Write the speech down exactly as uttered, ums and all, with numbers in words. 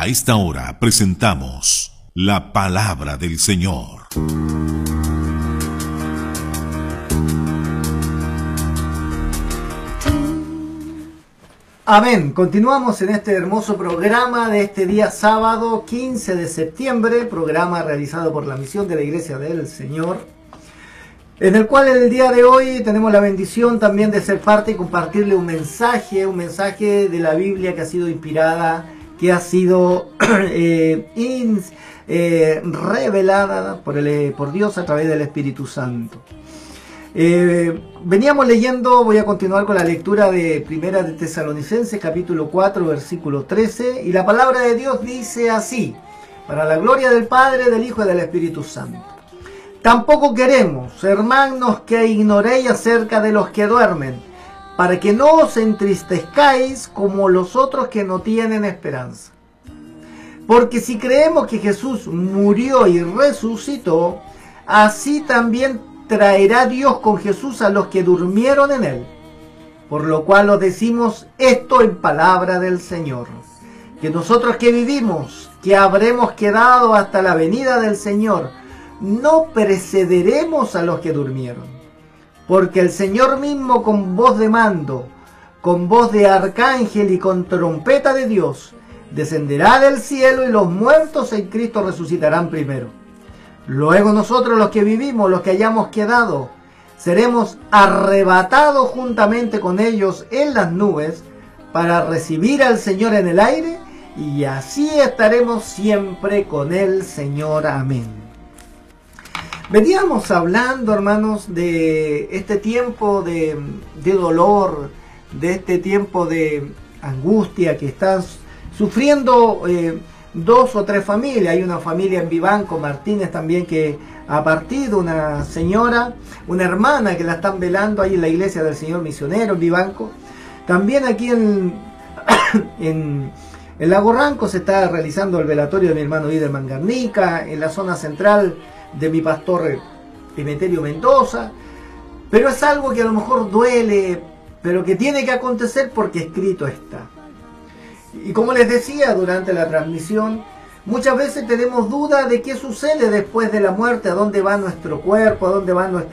A esta hora presentamos la palabra del Señor. Amén. Continuamos en este hermoso programa de este día sábado quince de septiembre, programa realizado por la misión de la Iglesia del Señor, en el cual el día de hoy tenemos la bendición también de ser parte y compartirle un mensaje, un mensaje de la Biblia que ha sido inspirada, que ha sido eh, ins, eh, revelada por, el, por Dios a través del Espíritu Santo. Eh, veníamos leyendo, voy a continuar con la lectura de Primera de Tesalonicenses, capítulo cuatro, versículo trece, y la palabra de Dios dice así: para la gloria del Padre, del Hijo y del Espíritu Santo. Tampoco queremos, hermanos, que ignoréis acerca de los que duermen, para que no os entristezcáis como los otros que no tienen esperanza. Porque si creemos que Jesús murió y resucitó, así también traerá Dios con Jesús a los que durmieron en él. Por lo cual os decimos esto en palabra del Señor, que nosotros que vivimos, que habremos quedado hasta la venida del Señor, no precederemos a los que durmieron. Porque el Señor mismo, con voz de mando, con voz de arcángel y con trompeta de Dios, descenderá del cielo, y los muertos en Cristo resucitarán primero. Luego nosotros, los que vivimos, los que hayamos quedado, seremos arrebatados juntamente con ellos en las nubes para recibir al Señor en el aire, y así estaremos siempre con el Señor. Amén. Veníamos hablando, hermanos, de este tiempo de, de dolor, de este tiempo de angustia que están sufriendo eh, dos o tres familias. Hay una familia en Vivanco, Martínez también, que ha partido, una señora, una hermana que la están velando ahí en la iglesia del Señor Misionero en Vivanco. También aquí en, en, en Lago Ranco se está realizando el velatorio de mi hermano Iderman Garnica, en la zona central de mi pastor Emeterio Mendoza. Pero es algo que a lo mejor duele, pero que tiene que acontecer porque escrito está. Y como les decía durante la transmisión, muchas veces tenemos duda de qué sucede después de la muerte, a dónde va nuestro cuerpo, a dónde va nuestro